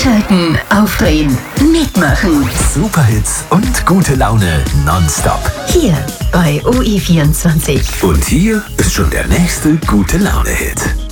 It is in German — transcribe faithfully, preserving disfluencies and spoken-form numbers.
Einschalten, aufdrehen, mitmachen. Superhits und gute Laune nonstop. Hier bei O E vierundzwanzig. Und hier ist schon der nächste gute Laune-Hit.